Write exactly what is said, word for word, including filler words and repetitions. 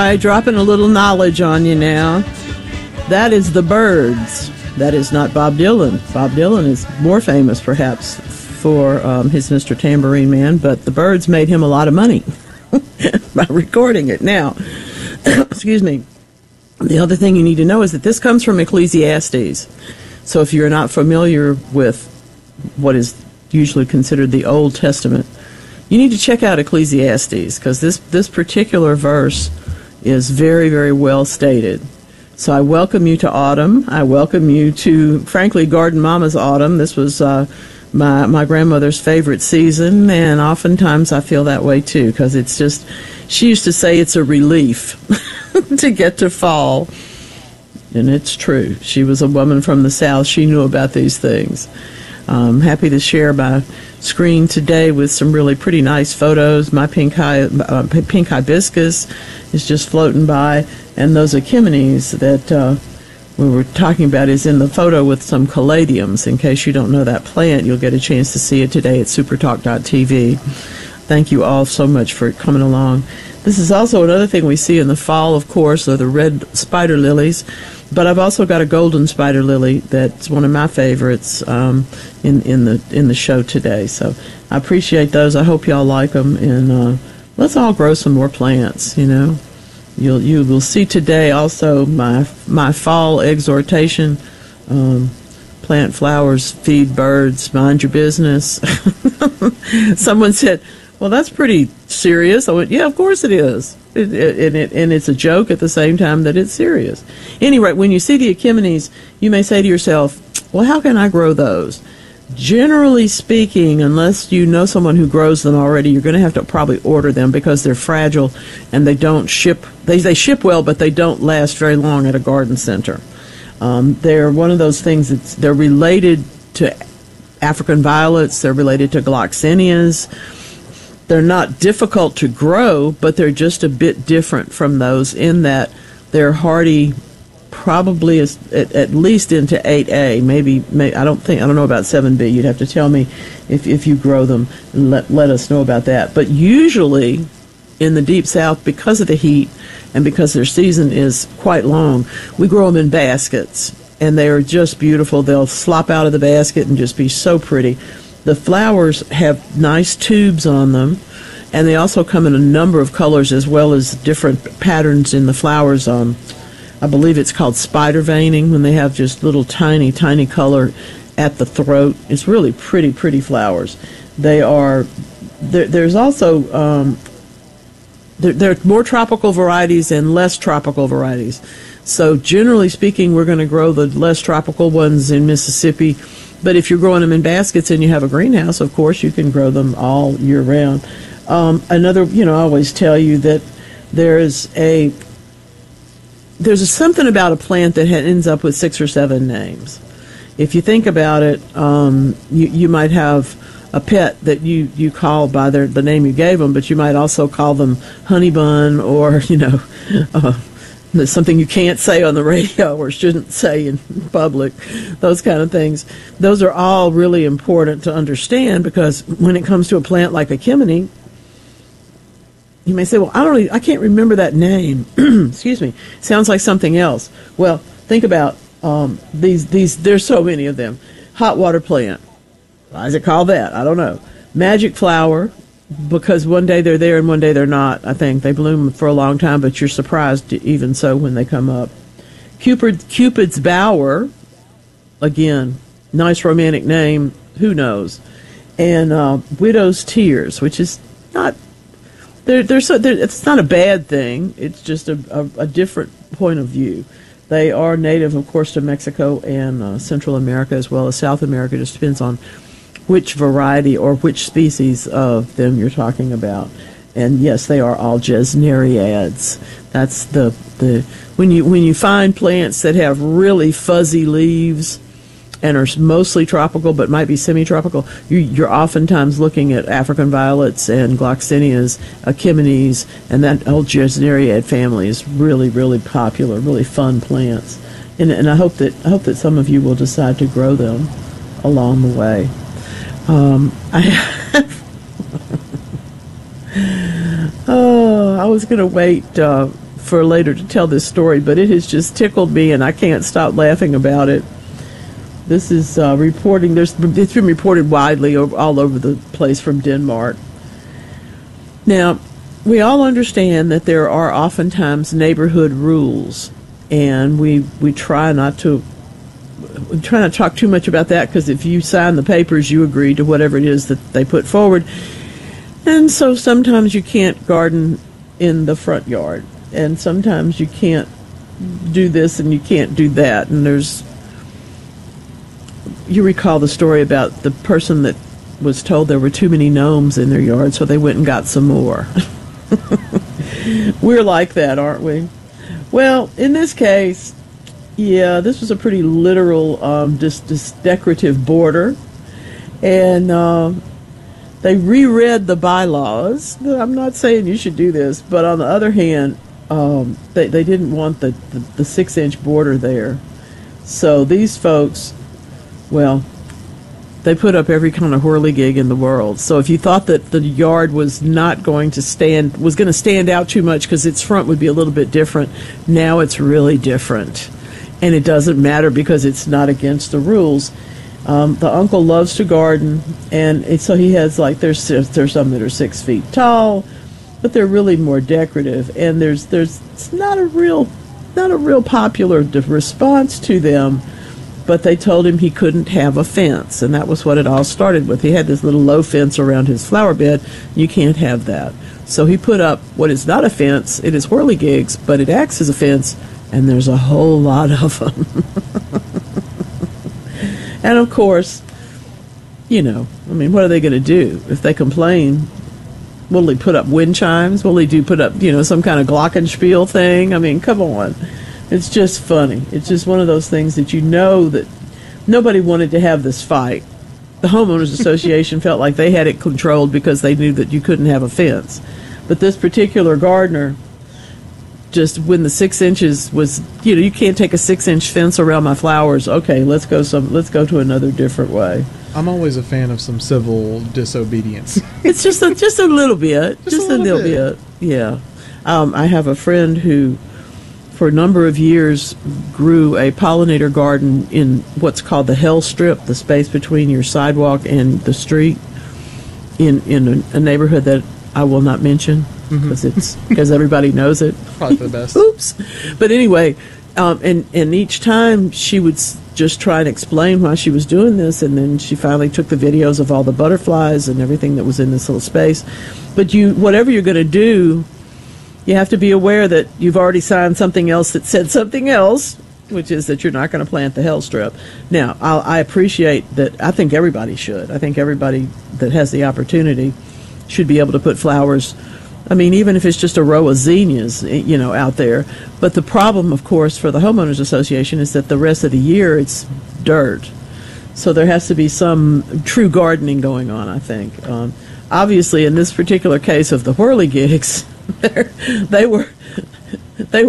right, dropping a little knowledge on you now. That is the Byrds. That is not Bob Dylan. Bob Dylan is more famous, perhaps, for um, his Mister Tambourine Man, but the Byrds made him a lot of money by recording it. Now, excuse me, the other thing you need to know is that this comes from Ecclesiastes. So if you're not familiar with what is usually considered the Old Testament, you need to check out Ecclesiastes, because this, this particular verse is very, very well stated. So I welcome you to autumn. I welcome you to, frankly, Garden Mama's autumn. This was uh, my, my grandmother's favorite season, and oftentimes I feel that way too, because it's just, she used to say it's a relief to get to fall. And it's true. She was a woman from the South. She knew about these things. I'm happy to share my screen today with some really pretty nice photos. My pink, hi, uh, pink hibiscus is just floating by, and those achemones that uh, we were talking about is in the photo with some caladiums. In case you don't know that plant, you'll get a chance to see it today at supertalk dot t v. Thank you all so much for coming along. This is also another thing we see in the fall, of course, are the red spider lilies. But I've also got a golden spider lily that's one of my favorites um, in in the in the show today. So I appreciate those. I hope y'all like them, and uh, let's all grow some more plants. You know, you'll you will see today also my my fall exhortation: um, plant flowers, feed birds, mind your business. Someone said, "Well, that's pretty serious." I went, "Yeah, of course it is." It, it, and, it, and it's a joke at the same time that it's serious. Anyway, when you see the achemones, you may say to yourself, well, how can I grow those? Generally speaking, unless you know someone who grows them already, you're going to have to probably order them because they're fragile and they don't ship. They, they ship well, but they don't last very long at a garden center. Um, they're one of those things that's they're related to African violets. They're related to gloxinias. They're not difficult to grow, but they're just a bit different from those in that they're hardy, probably as, at, at least into eight A. Maybe, may, I don't think I don't know about seven B. You'd have to tell me if if you grow them and let let us know about that. But usually, in the deep south, because of the heat and because their season is quite long, we grow them in baskets, and they are just beautiful. They'll slop out of the basket and just be so pretty. The flowers have nice tubes on them, and they also come in a number of colors as well as different patterns in the flowers. Um, I believe it's called spider veining when they have just little tiny, tiny color at the throat. It's really pretty, pretty flowers. They are, there, there's also, um, there, there are more tropical varieties and less tropical varieties. So generally speaking, we're going to grow the less tropical ones in Mississippi. But if you're growing them in baskets and you have a greenhouse, of course, you can grow them all year round. Um, another, you know, I always tell you that there is a, there's a, something about a plant that ha- ends up with six or seven names. If you think about it, um, you, you might have a pet that you, you call by their, the name you gave them, but you might also call them Honey Bun or, you know, uh, there's something you can't say on the radio or shouldn't say in public, those kind of things. Those are all really important to understand because when it comes to a plant like anemone, you may say, well, I don't really, I can't remember that name. Excuse me. Sounds like something else. Well, think about um, these, these, there's so many of them. Hot water plant. Why is it called that? I don't know. Magic flower. Because one day they're there and one day they're not. I think they bloom for a long time, but you're surprised even so when they come up. Cupid, Cupid's bower, again, nice romantic name. Who knows? And uh, widow's tears, which is not. They're, they're so. They're, it's not a bad thing. It's just a, a, a different point of view. They are native, of course, to Mexico and uh, Central America as well as South America. It just depends on which variety or which species of them you're talking about. And yes, they are all gesneriads. That's the the when you when you find plants that have really fuzzy leaves and are mostly tropical but might be semi-tropical, you, you're oftentimes looking at African violets and gloxinias, achemones, and that old gesneriad family is really, really popular, really fun plants. And, and I hope that I hope that some of you will decide to grow them along the way. Um, I oh, I was going to wait uh, for later to tell this story, but it has just tickled me, and I can't stop laughing about it. This is uh, reporting. There's it's been reported widely over, all over the place from Denmark. Now, we all understand that there are oftentimes neighborhood rules, and we we try not to we try not to talk too much about that, because if you sign the papers, you agree to whatever it is that they put forward. And so sometimes you can't garden in the front yard, and sometimes you can't do this and you can't do that. And there's, you recall the story about the person that was told there were too many gnomes in their yard, so they went and got some more. We're like that, aren't we? Well, in this case, yeah, this was a pretty literal, um, just, just decorative border. And uh, they reread the bylaws. I'm not saying you should do this, but on the other hand, um, they, they didn't want the, the, the six-inch border there. So these folks, well, they put up every kind of whirligig in the world. So if you thought that the yard was not going to stand, was going to stand out too much because its front would be a little bit different, now it's really different. And it doesn't matter because it's not against the rules. Um, the uncle loves to garden, and it, so he has, like, there's there's some that are six feet tall, but they're really more decorative. And there's there's it's not a real not a real popular de- response to them. But they told him he couldn't have a fence, and that was what it all started with. He had this little low fence around his flower bed. You can't have that. So he put up what is not a fence. It is whirligigs, but it acts as a fence, and there's a whole lot of them. And, of course, you know, I mean, what are they going to do? If they complain, will he put up wind chimes? Will he do put up, you know, some kind of glockenspiel thing? I mean, come on. It's just funny. It's just one of those things that you know that nobody wanted to have this fight. The Homeowners Association felt like they had it controlled because they knew that you couldn't have a fence. But this particular gardener, just when the six inches was, you know, you can't take a six-inch fence around my flowers. Okay, let's go some. Let's go to another different way. I'm always a fan of some civil disobedience. It's just a, just a little bit. Just, just a little, little bit. bit. Yeah. Um, I have a friend who, for a number of years, grew a pollinator garden in what's called the Hell Strip, the space between your sidewalk and the street, in in a, a neighborhood that I will not mention because mm-hmm. it's because everybody knows it. Probably for the best. Oops. But anyway, um, and and each time she would s- just try and explain why she was doing this, and then she finally took the videos of all the butterflies and everything that was in this little space. But you, whatever you're going to do, you have to be aware that you've already signed something else that said something else, which is that you're not going to plant the Hell Strip. Now, I'll, I appreciate that. I think everybody should. I think everybody that has the opportunity should be able to put flowers. I mean, even if it's just a row of zinnias, you know, out there. But the problem, of course, for the Homeowners Association is that the rest of the year it's dirt. So there has to be some true gardening going on, I think. Um, obviously, in this particular case of the whirligigs, they were they were